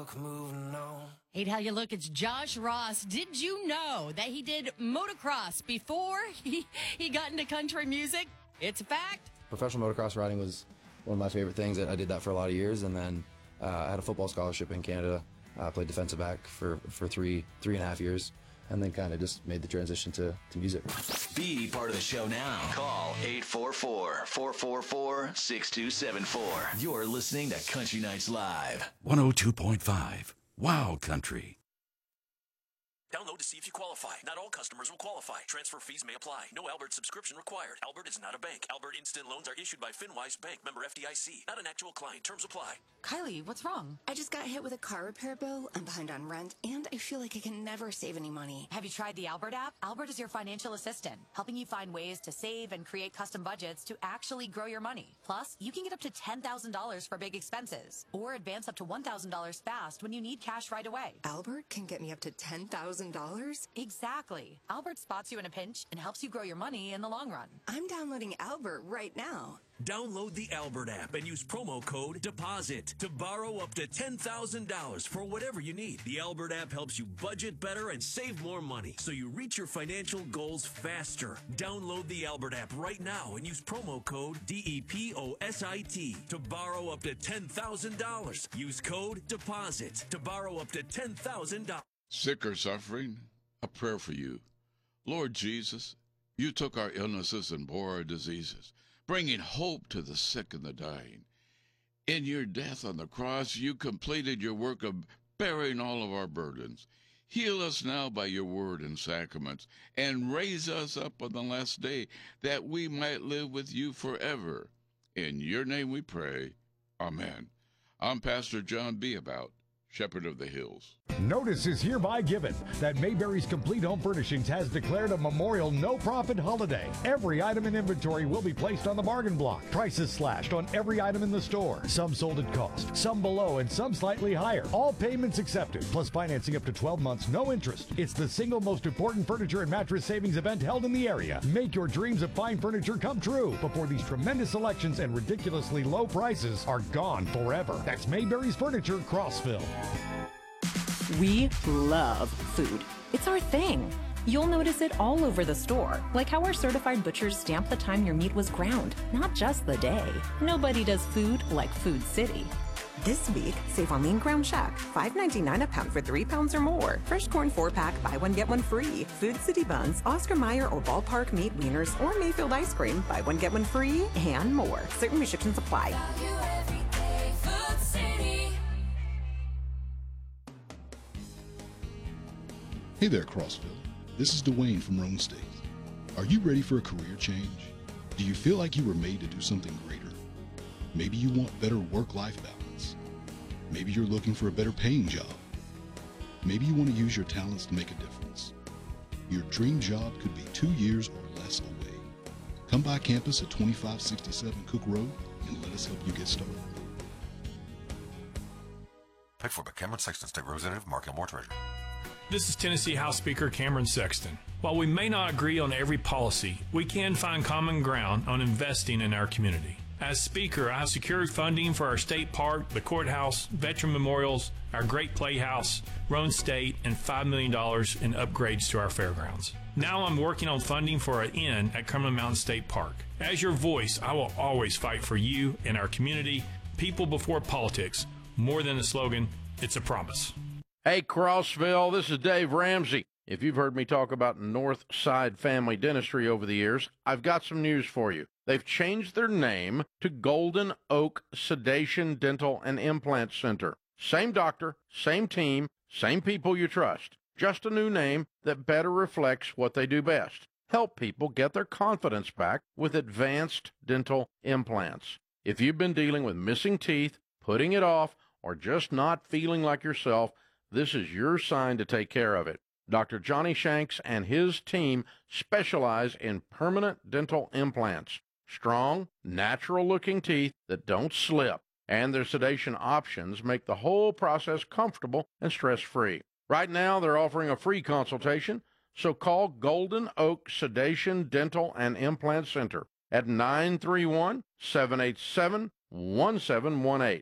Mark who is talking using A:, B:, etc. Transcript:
A: fuck moving on.
B: Hate how you look. It's Josh Ross. Did you know that he did motocross before he got into country music? It's a fact.
C: Professional motocross riding was one of my favorite things. I did that for a lot of years, and then I had a football scholarship in Canada. I played defensive back for three and a half years, and then kind of just made the transition to music.
D: Be part of the show now. Call 844-444-6274. You're listening to Country Nights Live.
E: 102.5 Wow Country.
F: Download to see if you qualify. Not all customers will qualify. Transfer fees may apply. No Albert subscription required. Albert is not a bank. Albert Instant Loans are issued by FinWise Bank, member FDIC. Not an actual client. Terms apply.
G: Kylie, what's wrong?
H: I just got hit with a car repair bill. I'm behind on rent, and I feel like I can never save any money.
G: Have you tried the Albert app? Albert is your financial assistant, helping you find ways to save and create custom budgets to actually grow your money. Plus, you can get up to $10,000 for big expenses, or advance up to $1,000 fast when you need cash right away.
H: Albert can get me up to $10,000?
G: Exactly. Albert spots you in a pinch and helps you grow your money in the long run.
H: I'm downloading Albert right now.
F: Download the Albert app and use promo code DEPOSIT to borrow up to $10,000 for whatever you need. The Albert app helps you budget better and save more money so you reach your financial goals faster. Download the Albert app right now and use promo code DEPOSIT to borrow up to $10,000. Use code DEPOSIT to borrow up to $10,000.
I: Sick or suffering? A prayer for you. Lord Jesus, you took our illnesses and bore our diseases, bringing hope to the sick and the dying. In your death on the cross, you completed your work of bearing all of our burdens. Heal us now by your word and sacraments, and raise us up on the last day, that we might live with you forever. In your name we pray. Amen. I'm Pastor John B. About, Shepherd of the Hills.
J: Notice is hereby given that Mayberry's Complete Home Furnishings has declared a Memorial no-profit holiday. Every item in inventory will be placed on the bargain block. Prices slashed on every item in the store. Some sold at cost, some below, and some slightly higher. All payments accepted, plus financing up to 12 months, no interest. It's the single most important furniture and mattress savings event held in the area. Make your dreams of fine furniture come true before these tremendous selections and ridiculously low prices are gone forever. That's Mayberry's Furniture, Crossville.
K: We love food. It's our thing. You'll notice it all over the store, like how our certified butchers stamp the time your meat was ground, not just the day. Nobody does food like Food City.
L: This week, save on lean ground chuck, $5.99 a pound for 3 pounds or more. Fresh corn 4-pack, buy one, get one free. Food City buns, Oscar Mayer or Ballpark meat wieners, or Mayfield ice cream, buy one, get one free, and more. Certain restrictions apply.
M: Hey there, Crossville. This is Dwayne from Rome State. Are you ready for a career change? Do you feel like you were made to do something greater? Maybe you want better work-life balance. Maybe you're looking for a better paying job. Maybe you want to use your talents to make a difference. Your dream job could be 2 years or less away. Come by campus at 2567 Cook Road and let us help you get started.
N: Paid for by Cameron Sexton, State Representative Mark Elmore, Treasurer.
O: This is Tennessee House Speaker Cameron Sexton. While we may not agree on every policy, we can find common ground on investing in our community. As Speaker, I have secured funding for our state park, the courthouse, veteran memorials, our great playhouse, Roan State, and $5 million in upgrades to our fairgrounds. Now I'm working on funding for an inn at Cumberland Mountain State Park. As your voice, I will always fight for you and our community. People before politics. More than a slogan, it's a promise.
P: Hey, Crossville, this is Dave Ramsey. If you've heard me talk about Northside Family Dentistry over the years, I've got some news for you. They've changed their name to Golden Oak Sedation Dental and Implant Center. Same doctor, same team, same people you trust. Just a new name that better reflects what they do best. Help people get their confidence back with advanced dental implants. If you've been dealing with missing teeth, putting it off, or just not feeling like yourself, this is your sign to take care of it. Dr. Johnny Shanks and his team specialize in permanent dental implants. Strong, natural-looking teeth that don't slip. And their sedation options make the whole process comfortable and stress-free. Right now, they're offering a free consultation, so call Golden Oak Sedation Dental and Implant Center at 931-787-1718.